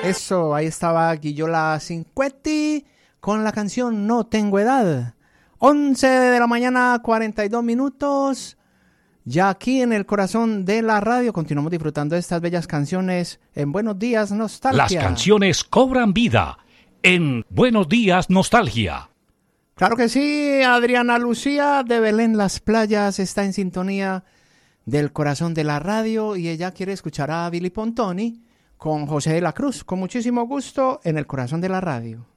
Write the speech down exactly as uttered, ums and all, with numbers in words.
Eso, ahí estaba Guillola Cinquetti con la canción No Tengo Edad. once de la mañana, cuarenta y dos minutos. Ya aquí en el corazón de la radio continuamos disfrutando de estas bellas canciones en Buenos Días Nostalgia. Las canciones cobran vida en Buenos Días Nostalgia. Claro que sí, Adriana Lucía de Belén Las Playas está en sintonía del corazón de la radio y ella quiere escuchar a Billy Pontoni con José de la Cruz, con muchísimo gusto en el corazón de la radio.